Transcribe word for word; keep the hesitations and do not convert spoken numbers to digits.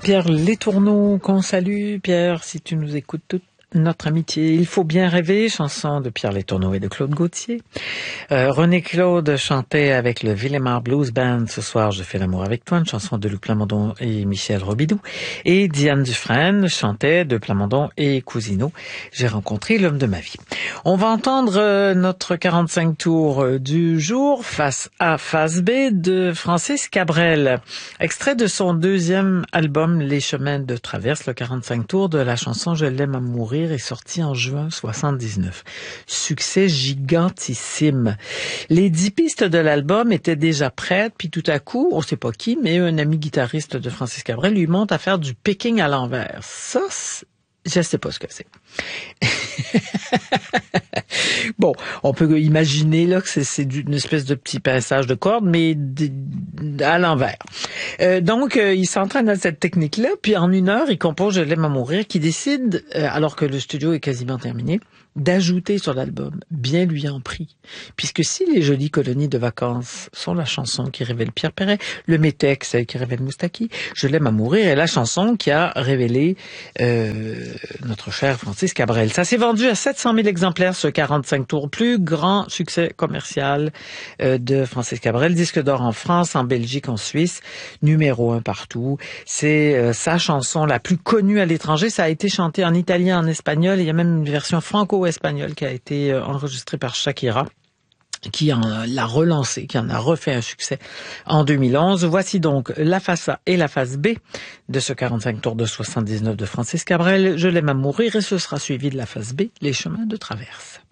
Pierre Letourneau, qu'on salue. Pierre, si tu nous écoutes toute notre amitié. Il faut bien rêver, chanson de Pierre Letourneau et de Claude Gauthier. Euh, René Claude chantait avec le Villemar Blues Band ce soir, Je fais l'amour avec toi, une chanson de Luc Plamondon et Michel Robidoux. Et Diane Dufresne chantait de Plamondon et Cousineau, J'ai rencontré l'homme de ma vie. On va entendre euh, notre quarante-cinq tours du jour, face A, face B, de Francis Cabrel. Extrait de son deuxième album, Les chemins de traverse, le quarante-cinq tours de la chanson Je l'aime à mourir, est sorti en juin soixante-dix-neuf. Succès gigantissime. Les dix pistes de l'album étaient déjà prêtes, puis tout à coup, on sait pas qui, mais un ami guitariste de Francis Cabrel lui monte à faire du picking à l'envers. Ça, je sais pas ce que c'est. Bon, on peut imaginer là que c'est, c'est une espèce de petit passage de cordes, mais d- à l'envers. Euh, donc, euh, il s'entraîne à cette technique-là, puis en une heure, il compose Je l'aime à mourir, qui décide, euh, alors que le studio est quasiment terminé, d'ajouter sur l'album, bien lui en prie. Puisque si Les jolies colonies de vacances sont la chanson qui révèle Pierre Perret, le Métex qui révèle Moustaki, Je l'aime à mourir est la chanson qui a révélé euh, notre cher Francis Cabrel. Ça s'est vendu à sept cent mille exemplaires, ce quarante-cinq tours, plus grand succès commercial euh, de Francis Cabrel. Disque d'or en France, en Belgique, en Suisse, numéro un partout. C'est euh, sa chanson la plus connue à l'étranger. Ça a été chanté en italien, en espagnol. Il y a même une version franco-espagnole qui a été euh, enregistrée par Shakira, qui en l'a relancé, qui en a refait un succès en deux mille onze. Voici donc la face A et la face B de ce quarante-cinq tours de soixante-dix-neuf de Francis Cabrel. Je l'aime à mourir, et ce sera suivi de la face B, Les chemins de traverse.